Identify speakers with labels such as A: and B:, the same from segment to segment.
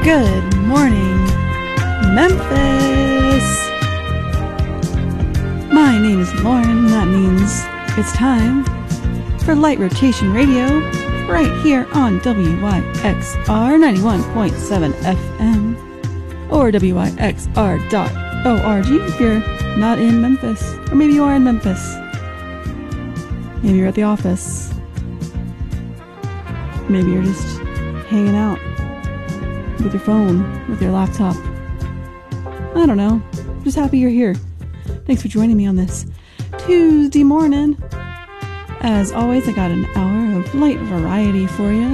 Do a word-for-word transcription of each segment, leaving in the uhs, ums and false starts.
A: Good morning, Memphis! My name is Lauren, and that means it's time for Light Rotation Radio, right here on W Y X R ninety-one point seven F M, or W Y X R dot org if you're not in Memphis, or maybe you are in Memphis. Maybe you're at the office. Maybe you're just hanging out with your phone, with your laptop. I don't know. Just happy you're here. Thanks for joining me on this Tuesday morning. As always, I got an hour of light variety for you.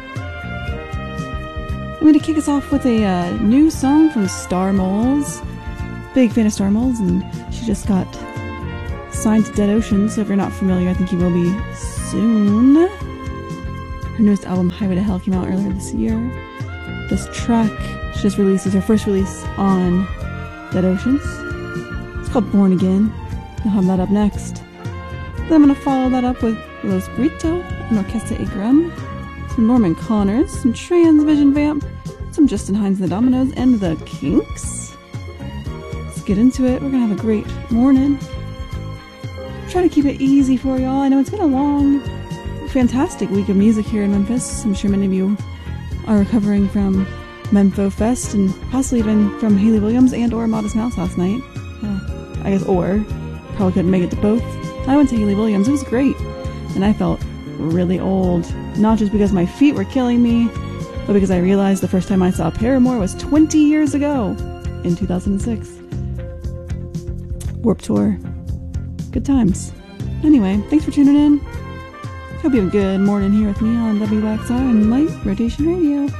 A: I'm going to kick us off with a uh, new song from Star Moles. Big fan of Star Moles, and she just got signed to Dead Ocean, so if you're not familiar, I think you will be soon. Her newest album, Highway to Hell, came out earlier this year. This track she just released is her first release on Dead Oceans. It's called Born Again. I'll have that up next. Then I'm going to follow that up with Los Brito and Orquesta Igrum, some Norman Connors, some Transvision Vamp, some Justin Hines and the Dominoes, and the Kinks. Let's get into it. We're going to have a great morning. Try to keep it easy for y'all. I know it's been a long, fantastic week of music here in Memphis. I'm sure many of you are recovering from Mempho Fest and possibly even from Hayley Williams and or Modest Mouse last night. Uh, I guess or. Probably couldn't make it to both. I went to Hayley Williams. It was great. And I felt really old. Not just because my feet were killing me, but because I realized the first time I saw Paramore was twenty years ago in two thousand six. Warped Tour. Good times. Anyway, thanks for tuning in. Hope you have a good morning here with me on W X R and Light Rotation Radio.